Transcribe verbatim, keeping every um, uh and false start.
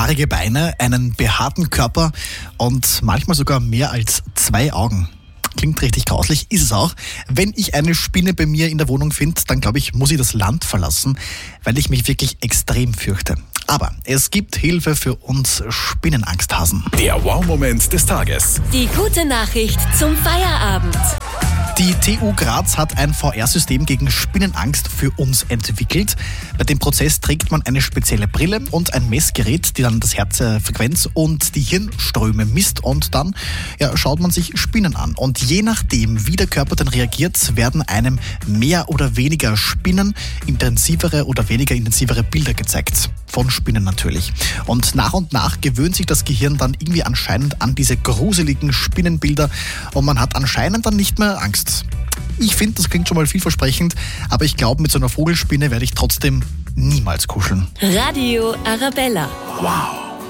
haarige Beine, einen behaarten Körper und manchmal sogar mehr als zwei Augen. Klingt richtig grauslich, ist es auch. Wenn ich eine Spinne bei mir in der Wohnung finde, dann glaube ich, muss ich das Land verlassen, weil ich mich wirklich extrem fürchte. Aber es gibt Hilfe für uns Spinnenangsthasen. Der Wow-Moment des Tages. Die gute Nachricht zum Feierabend. Die T U Graz hat ein V R-System gegen Spinnenangst für uns entwickelt. Bei dem Prozess trägt man eine spezielle Brille und ein Messgerät, die dann das Herzfrequenz und die Hirnströme misst, und dann ja, schaut man sich Spinnen an. Und je nachdem, wie der Körper dann reagiert, werden einem mehr oder weniger Spinnen, intensivere oder weniger intensivere Bilder gezeigt. Von Spinnen natürlich. Und nach und nach gewöhnt sich das Gehirn dann irgendwie anscheinend an diese gruseligen Spinnenbilder und man hat anscheinend dann nicht mehr Angst. Ich finde, das klingt schon mal vielversprechend, aber ich glaube, mit so einer Vogelspinne werde ich trotzdem niemals kuscheln. Radio Arabella. Wow.